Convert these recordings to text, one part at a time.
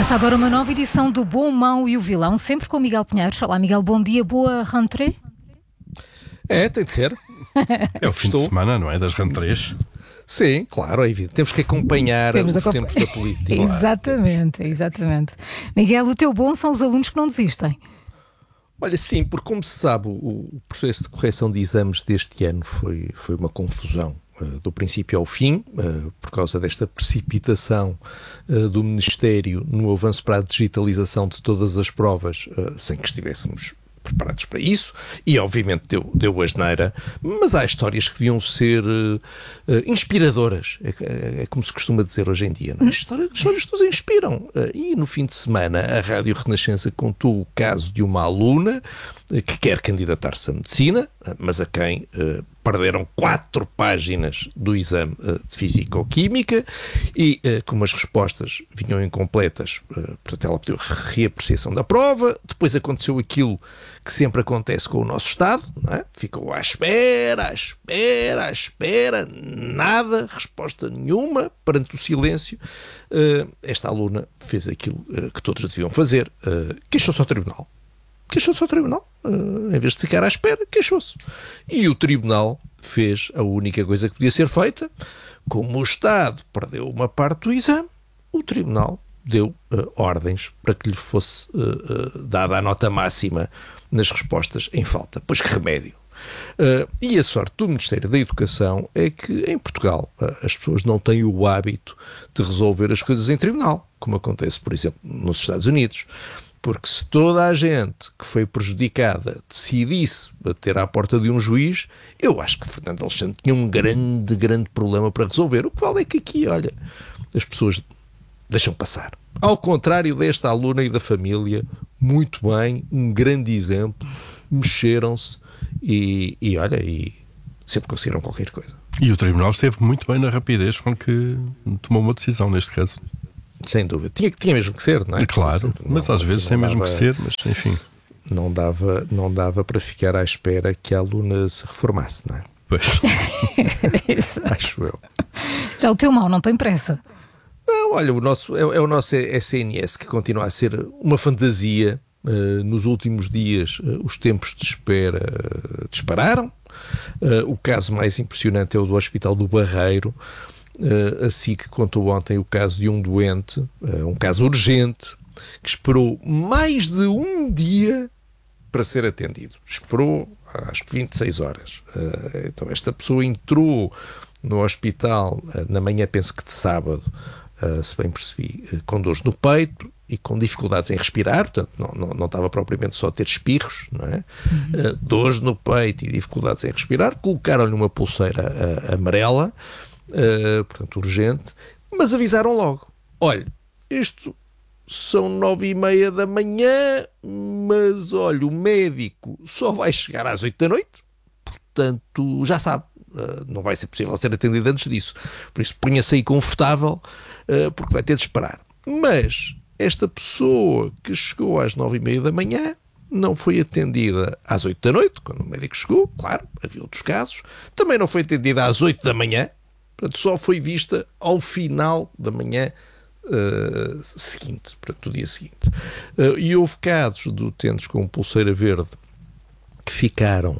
Começa agora uma nova edição do Bom, Mau e o Vilão, sempre com Miguel Pinheiros. Olá, Miguel, bom dia, boa rentrée. Tem de ser. É o fim de semana, não é? Das rentrées. Sim, claro, é evidente. Temos que acompanhar os tempos da política. Exatamente. Miguel, o teu bom são os alunos que não desistem. Olha, sim, porque como se sabe, o processo de correção de exames deste ano foi uma confusão. Do princípio ao fim, por causa desta precipitação do Ministério no avanço para a digitalização de todas as provas, sem que estivéssemos preparados para isso, e obviamente deu asneira, mas há histórias que deviam ser inspiradoras, é como se costuma dizer hoje em dia, não é? Histórias que nos inspiram, e no fim de semana a Rádio Renascença contou o caso de uma aluna que quer candidatar-se à medicina, mas a quem perderam 4 páginas do exame de Físico-Química e como as respostas vinham incompletas, portanto ela pediu reapreciação da prova. Depois aconteceu aquilo que sempre acontece com o nosso Estado, não é? Ficou à espera, nada, resposta nenhuma, perante o silêncio. Esta aluna fez aquilo que todos deviam fazer, queixou-se ao tribunal. Em vez de ficar à espera, queixou-se. E o tribunal fez a única coisa que podia ser feita. Como o Estado perdeu uma parte do exame, o tribunal deu ordens para que lhe fosse dada a nota máxima nas respostas em falta. Pois que remédio. E a sorte do Ministério da Educação é que em Portugal as pessoas não têm o hábito de resolver as coisas em tribunal, como acontece, por exemplo, nos Estados Unidos. Porque se toda a gente que foi prejudicada decidisse bater à porta de um juiz, eu acho que Fernando Alexandre tinha um grande problema para resolver. O que vale é que aqui, olha, as pessoas deixam passar. Ao contrário desta aluna e da família, muito bem, um grande exemplo, mexeram-se e sempre conseguiram qualquer coisa. E o Tribunal esteve muito bem na rapidez com que tomou uma decisão neste caso. Sem dúvida. Tinha mesmo que ser, não é? Claro, mas às vezes tem mesmo que ser, mas enfim. Não dava para ficar à espera que a aluna se reformasse, não é? Pois. Acho eu. Já o teu mau não tem pressa. Não, olha, é o nosso SNS que continua a ser uma fantasia. Nos últimos dias os tempos de espera dispararam. O caso mais impressionante é o do Hospital do Barreiro. Assim que contou ontem o caso de um doente, um caso urgente, que esperou mais de um dia para ser atendido. Esperou, acho que 26 horas. Então esta pessoa entrou no hospital na manhã, penso que de sábado, se bem percebi, com dores no peito e com dificuldades em respirar, portanto não estava propriamente só a ter espirros, não é? Dores no peito e dificuldades em respirar. Colocaram-lhe uma pulseira amarela, portanto urgente, mas avisaram logo: olha, isto são 9h30 da manhã, mas olha, o médico só vai chegar às 8 da noite, portanto já sabe, não vai ser possível ser atendido antes disso, por isso ponha-se aí confortável, porque vai ter de esperar. Mas esta pessoa que chegou às 9h30 da manhã não foi atendida às 8 da noite, quando o médico chegou, claro, havia outros casos. Também não foi atendida às 8 da manhã, portanto só foi vista ao final da manhã seguinte, portanto do dia seguinte. E houve casos de utentes com pulseira verde que ficaram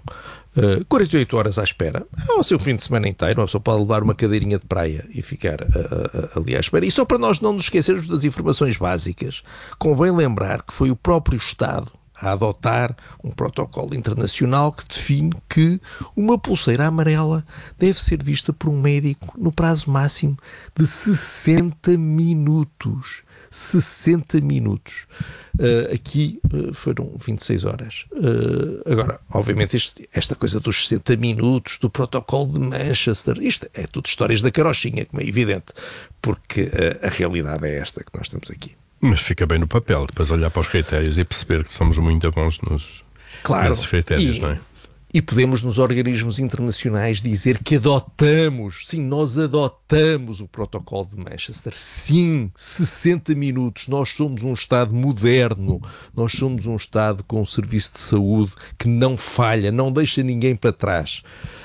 48 horas à espera, ao seu fim de semana inteiro. Uma pessoa pode levar uma cadeirinha de praia e ficar ali à espera. E só para nós não nos esquecermos das informações básicas, convém lembrar que foi o próprio Estado a adotar um protocolo internacional que define que uma pulseira amarela deve ser vista por um médico no prazo máximo de 60 minutos. 60 minutos. Aqui foram 26 horas. Agora, obviamente, esta coisa dos 60 minutos, do protocolo de Manchester, isto é tudo histórias da carochinha, como é evidente, porque a realidade é esta que nós temos aqui. Mas fica bem no papel, depois olhar para os critérios e perceber que somos muito bons nesses critérios, não é? E podemos nos organismos internacionais dizer que adotamos, sim, nós adotamos o protocolo de Manchester. Sim, 60 minutos. Nós somos um Estado moderno, nós somos um Estado com um serviço de saúde que não falha, não deixa ninguém para trás.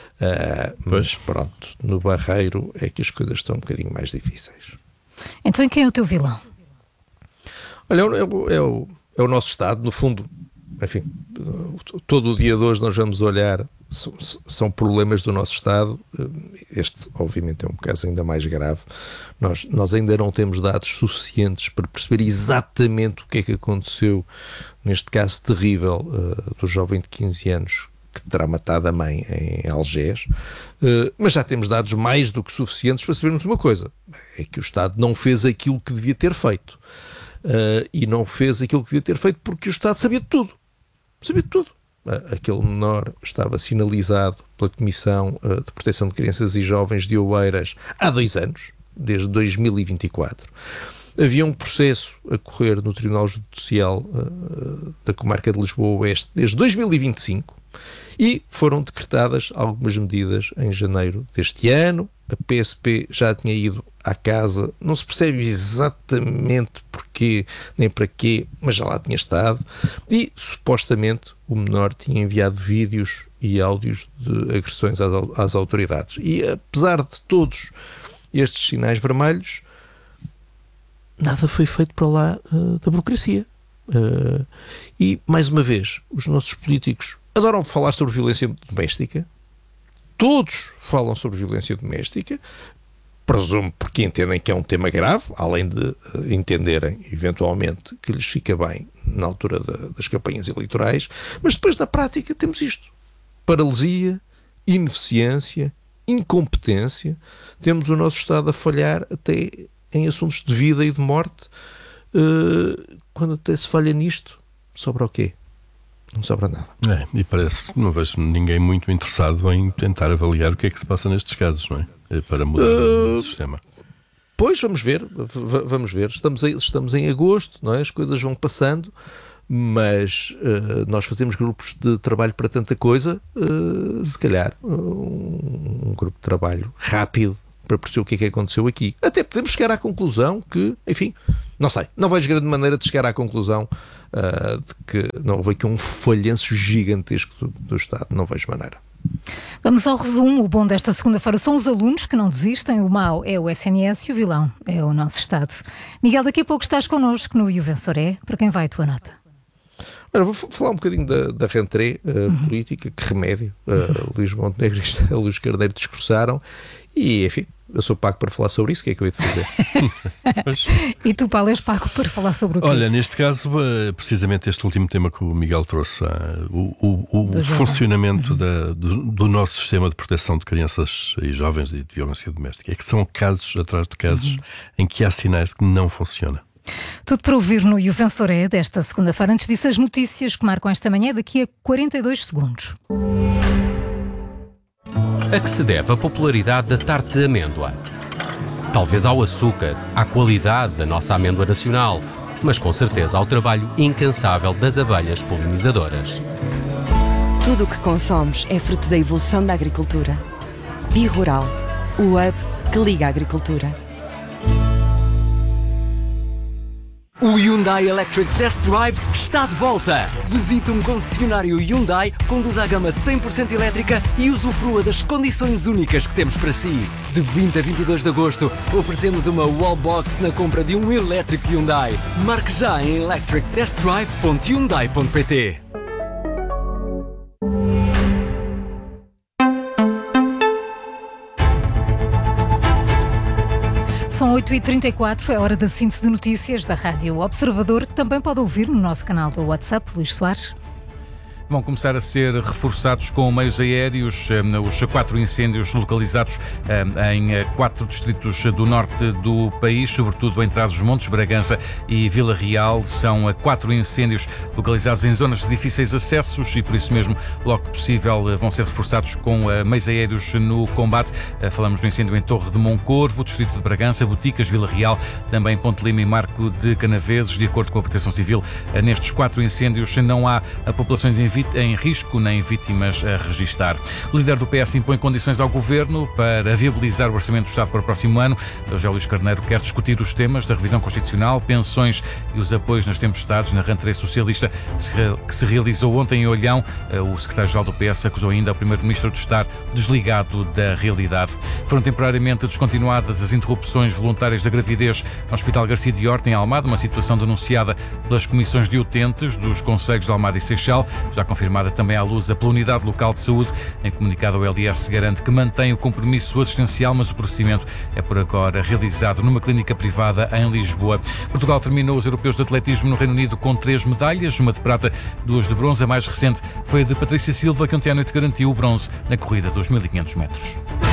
Mas pronto, no Barreiro é que as coisas estão um bocadinho mais difíceis. Então quem é o teu vilão? Olha, é o nosso Estado, no fundo, enfim, todo o dia de hoje nós vamos olhar, são problemas do nosso Estado. Este, obviamente, é um caso ainda mais grave. Nós ainda não temos dados suficientes para perceber exatamente o que é que aconteceu neste caso terrível do jovem de 15 anos que terá matado a mãe em Algés, mas já temos dados mais do que suficientes para sabermos uma coisa, é que o Estado não fez aquilo que devia ter feito. E não fez aquilo que devia ter feito porque o Estado sabia de tudo. Sabia de tudo. Aquele menor estava sinalizado pela Comissão de Proteção de Crianças e Jovens de Oeiras há 2 anos, desde 2024. Havia um processo a correr no Tribunal Judicial da Comarca de Lisboa Oeste desde 2025 e foram decretadas algumas medidas em janeiro deste ano. A PSP já tinha ido à casa, não se percebe exatamente porquê nem para quê, mas já lá tinha estado, e supostamente o menor tinha enviado vídeos e áudios de agressões às autoridades. E apesar de todos estes sinais vermelhos, nada foi feito para lá da burocracia. E, mais uma vez, os nossos políticos adoram falar sobre violência doméstica. Todos falam sobre violência doméstica, presumo porque entendem que é um tema grave, além de entenderem, eventualmente, que lhes fica bem na altura das campanhas eleitorais, mas depois, na prática, temos isto. Paralisia, ineficiência, incompetência. Temos o nosso Estado a falhar até em assuntos de vida e de morte. Quando até se falha nisto, sobra o quê? Não sobra nada. E parece que não vejo ninguém muito interessado em tentar avaliar o que é que se passa nestes casos, não é? Para mudar o sistema. Pois, vamos ver. Estamos em agosto, não é? As coisas vão passando, mas nós fazemos grupos de trabalho para tanta coisa, se calhar um grupo de trabalho rápido para perceber o que é que aconteceu aqui. Até podemos chegar à conclusão que, enfim, não sei, não vejo grande maneira de chegar à conclusão de que não houve aqui um falhanço gigantesco do Estado. Não vejo maneira. Vamos ao resumo. O bom desta segunda-feira são os alunos que não desistem, o mau é o SNS e o vilão é o nosso Estado. Miguel, daqui a pouco estás connosco no Juvensoré. Para quem vai a tua nota? Olha, vou falar um bocadinho da rentrée política, que remédio. Luís Montenegro e Luís Carneiro discursaram e, enfim, eu sou pago para falar sobre isso, o que é que eu hei de fazer? E tu, Paulo, és pago para falar sobre o quê? Olha, neste caso, precisamente este último tema que o Miguel trouxe, o funcionamento do nosso sistema de proteção de crianças e jovens e de violência doméstica. É que são casos atrás de casos em que há sinais de que não funciona. Tudo para ouvir no Juvensoré desta segunda-feira. Antes disso, as notícias que marcam esta manhã daqui a 42 segundos. A que se deve a popularidade da tarte de amêndoa? Talvez ao açúcar, à qualidade da nossa amêndoa nacional, mas com certeza ao trabalho incansável das abelhas polinizadoras. Tudo o que consomos é fruto da evolução da agricultura. Birural, o hub que liga a agricultura. O Hyundai Electric Test Drive está de volta! Visite um concessionário Hyundai, conduza a gama 100% elétrica e usufrua das condições únicas que temos para si. De 20 a 22 de agosto, oferecemos uma wallbox na compra de um elétrico Hyundai. Marque já em electrictestdrive.hyundai.pt. São 8h34, é hora da síntese de notícias da Rádio Observador, que também pode ouvir no nosso canal do WhatsApp. Luís Soares. Vão começar a ser reforçados com meios aéreos os 4 incêndios localizados em 4 distritos do norte do país, sobretudo em Trás-os-Montes, Bragança e Vila Real. São 4 incêndios localizados em zonas de difíceis acessos e, por isso mesmo, logo que possível, vão ser reforçados com meios aéreos no combate. Falamos do incêndio em Torre de Moncorvo, distrito de Bragança, Boticas, Vila Real, também Ponte Lima e Marco de Canaveses. De acordo com a Proteção Civil, nestes 4 incêndios não há populações em em risco nem vítimas a registar. O líder do PS impõe condições ao Governo para viabilizar o Orçamento do Estado para o próximo ano. José Luís Carneiro quer discutir os temas da revisão constitucional, pensões e os apoios nas tempestades na rentrée socialista que se realizou ontem em Olhão. O secretário-geral do PS acusou ainda o primeiro-ministro de estar desligado da realidade. Foram temporariamente descontinuadas as interrupções voluntárias da gravidez no Hospital Garcia de Horta, em Almada, uma situação denunciada pelas comissões de utentes dos concelhos de Almada e Seixal, já confirmada também à Lusa pela Unidade Local de Saúde. Em comunicado, o LS garante que mantém o compromisso assistencial, mas o procedimento é por agora realizado numa clínica privada em Lisboa. Portugal terminou os europeus de atletismo no Reino Unido com 3 medalhas, uma de prata, 2 de bronze. A mais recente foi a de Patrícia Silva, que ontem à noite garantiu o bronze na corrida dos 1500 metros.